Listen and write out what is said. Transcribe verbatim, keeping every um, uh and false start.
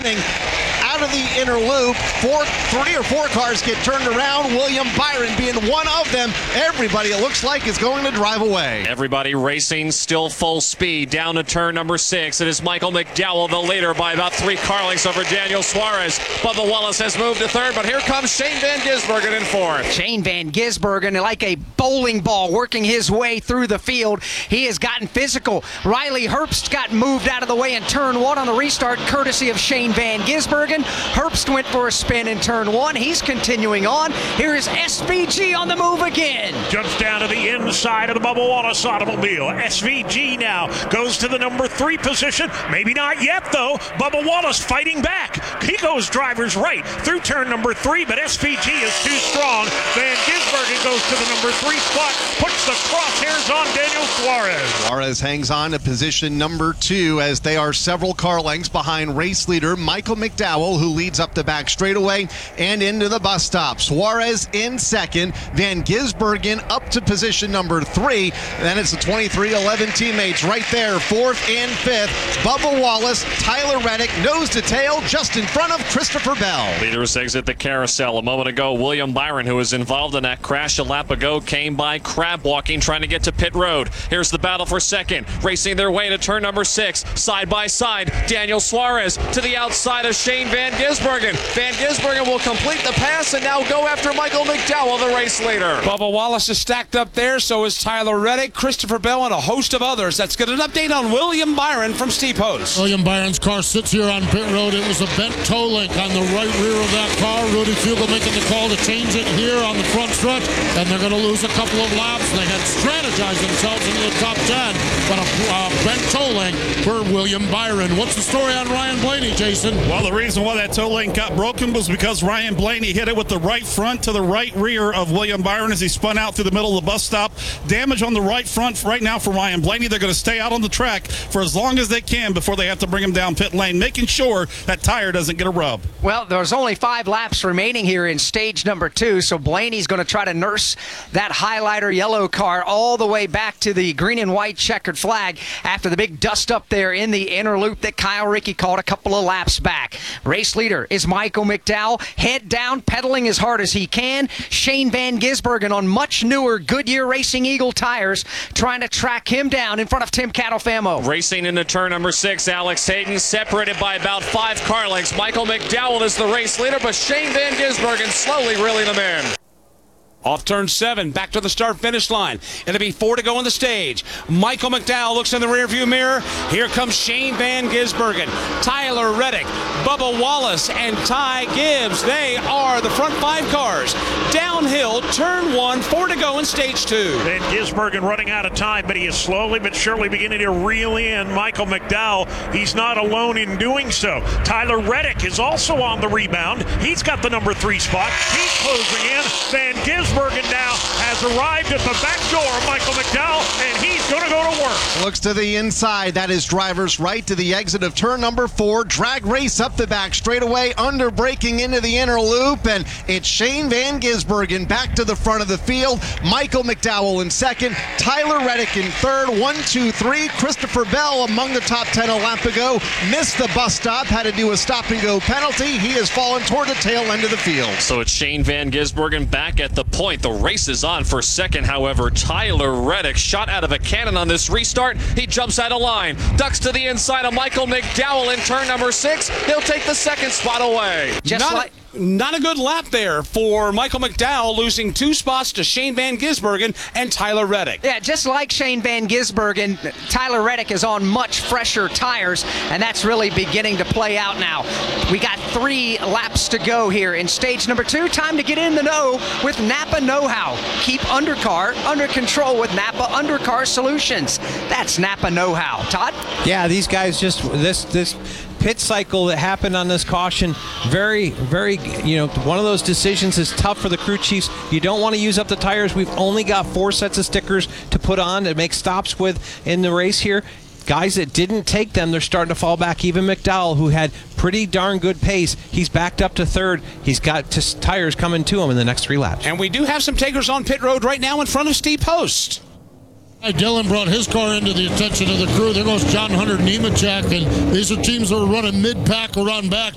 turning out of the inner loop. Four, three or four cars get turned around. William Byron being one of them. Everybody, it looks like, is going to drive away. Everybody racing, still full speed down to turn number six. It is Michael McDowell, the leader, by about three car lengths over Daniel Suarez. Bubba Wallace has moved to third, but here comes Shane Van Gisbergen in fourth. Shane Van Gisbergen, like a bowling ball, working his way through the field. He has gotten physical. Riley Herbst got moved out of the way in turn one on the restart, courtesy of Shane Van Gisbergen. Herbst went for a spin in turn one. He's continuing on. Here is S V G on the move again. Jumps down to the inside of the Bubba Wallace automobile. S V G now goes to the number three position. Maybe not yet, though. Bubba Wallace fighting back. He goes driver's right through turn number three, but S V G is too strong. Van Gisbergen goes to the number three spot, puts the crosshairs on Daniel Suarez. Suarez hangs on to position number two as they are several car lengths behind race leader Michael McDowell, who leads up the back straightaway and into the bus stop. Suarez in second, Van Gisbergen up to position number three. Then it's the twenty-three eleven teammates right there, fourth and fifth. Bubba Wallace, Tyler Reddick, nose to tail, just in front of Christopher Bell. Leaders exit the carousel. A moment ago, William Byron, who was involved in that crash a lap ago, came by crab walking, trying to get to pit road. Here's the battle for second, racing their way to turn number six, side by side. Daniel Suarez to the outside of Shane Van Gisbergen. Van Gisbergen will complete the pass and now go after Michael McDowell, the race leader. Bubba Wallace is stacked up there, so is Tyler Reddick, Christopher Bell, and a host of others. That's got an update on William Byron from Steve Post. William Byron's car sits here on pit road. It was a bent toe link on the right rear of that car. Rudy Fugle making the call to change it here on the front stretch, and they're going to lose a couple of laps. They had strategized themselves into the top ten, but a uh, bent toe link for William Byron. What's the story on Ryan Blaney, Jason? Well, the reason why that toe link got broken was because Ryan Blaney hit it with the right front to the right rear of William Byron as he spun out through the middle of the bus stop. Damage on the right front right now for Ryan Blaney. They're going to stay out on the track for as long as they can before they have to bring him down pit lane, making sure that tire doesn't get a rub. Well, there's only five laps remaining here in stage number two, so Blaney's going to try to nurse that highlighter yellow car all the way back to the green and white checkered flag after the big dust up there in the inner loop that Kyle Rickey caught a couple of laps back. Race leader is Michael McDowell, head down, pedaling as hard as he can. Shane Van Gisbergen on much newer Goodyear Racing Eagle tires, trying to track him down in front of Tim Catalfamo. Racing into turn number six, Alex Hayden separated by about five car lengths. Michael McDowell is the race leader, but Shane Van Gisbergen slowly reeling them in. Off turn seven, back to the start-finish line. It'll be four to go on the stage. Michael McDowell looks in the rearview mirror. Here comes Shane Van Gisbergen, Tyler Reddick, Bubba Wallace, and Ty Gibbs. They are the front five cars. Downhill, turn one, four to go in stage two. Van Gisbergen running out of time, but he is slowly but surely beginning to reel in Michael McDowell. He's not alone in doing so. Tyler Reddick is also on the rebound. He's got the number three spot. He's closing in. Van Gisbergen now has arrived at the back door of Michael McDowell, and he's going to go to work. Looks to the inside. That is driver's right to the exit of turn number four. Drag race up the back straightaway, under braking into the inner loop, and it's Shane Van Gisbergen back to the front of the field. Michael McDowell in second. Tyler Reddick in third. One, two, three. Christopher Bell among the top ten a lap ago. Missed the bus stop. Had to do a stop-and-go penalty. He has fallen toward the tail end of the field. So it's Shane Van Gisbergen back at the point. The race is on for second, however. Tyler Reddick shot out of a cannon on this restart. He jumps out of line, ducks to the inside of Michael McDowell in turn number six. He'll take the second spot away. Just Not like... Not a good lap there for Michael McDowell, losing two spots to Shane Van Gisbergen and Tyler Reddick. Yeah, just like Shane Van Gisbergen, Tyler Reddick is on much fresher tires, and that's really beginning to play out now. We got three laps to go here in stage number two. Time to get in the know with Napa Know-How. Keep undercar under control with Napa Undercar Solutions. That's Napa Know-How. Todd? Yeah, these guys just, this, this, pit cycle that happened on this caution, very, very, you know, one of those decisions is tough for the crew chiefs. You don't want to use up the tires. We've only got four sets of stickers to put on to make stops with in the race here. Guys that didn't take them, they're starting to fall back. Even McDowell, who had pretty darn good pace, he's backed up to third. He's got t- tires coming to him in the next three laps. And we do have some takers on pit road right now in front of Steve Post. Dylan brought his car into the attention of the crew. There goes John Hunter Nemechek, and these are teams that are running mid-pack around back.